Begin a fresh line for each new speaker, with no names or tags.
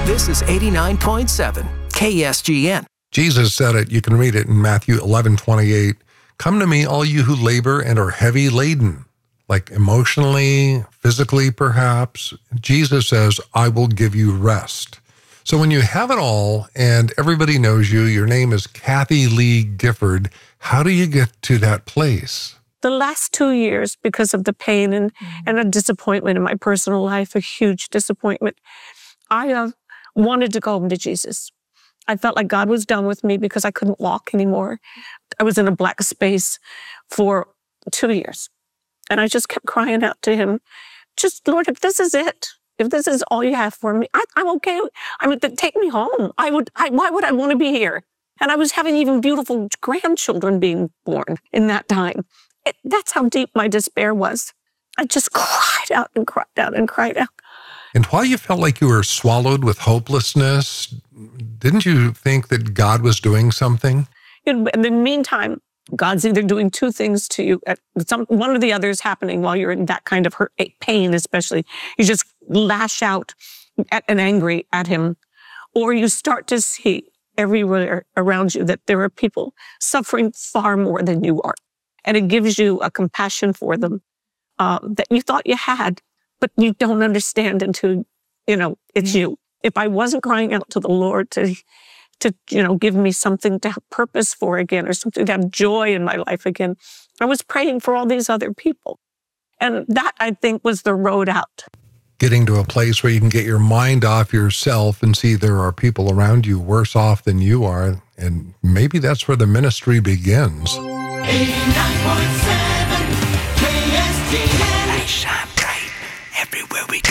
This is 89.7 KSGN.
Jesus said it. You can read it in Matthew 11:28. Come to me, all you who labor and are heavy laden, like emotionally, physically perhaps. Jesus says, I will give you rest. So when you have it all and everybody knows you, your name is Kathy Lee Gifford, how do you get to that place?
The last 2 years, because of the pain and a disappointment in my personal life, a huge disappointment, I wanted to go home to Jesus. I felt like God was done with me because I couldn't walk anymore. I was in a black space for 2 years. And I just kept crying out to him, just, Lord, if this is it, if this is all you have for me, I'm okay. I mean, take me home. Why would I want to be here? And I was having even beautiful grandchildren being born in that time. That's how deep my despair was. I just cried out and cried out and cried out.
And while you felt like you were swallowed with hopelessness, didn't you think that God was doing something?
In the meantime, God's either doing two things to you. One or the other is happening while you're in that kind of hurt, pain, especially. You just lash out and angry at him. Or you start to see everywhere around you that there are people suffering far more than you are. And it gives you a compassion for them that you thought you had, but you don't understand until, it's you. If I wasn't crying out to the Lord to give me something to have purpose for again, or something to have joy in my life again, I was praying for all these other people. And that, I think, was the road out.
Getting to a place where you can get your mind off yourself and see there are people around you worse off than you are. And maybe that's where the ministry begins.
89.7 KSGN. I shine bright everywhere we go.